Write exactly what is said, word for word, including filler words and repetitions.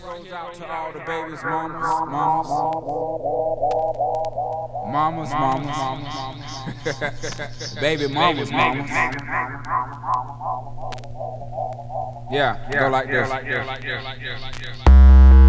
goes out to all the babies, mamas, mamas, mamas, mamas, mamas, baby mamas, mamas. Yeah, go like this.